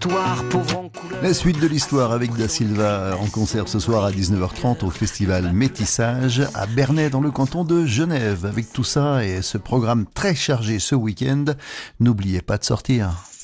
l'histoire, pauvre en couleur. La suite de l'histoire avec Da Silva en concert ce soir à 19h30 au festival Métissage à Bernay dans le canton de Genève. Avec tout ça et ce programme très chargé ce week-end, n'oubliez pas de sortir.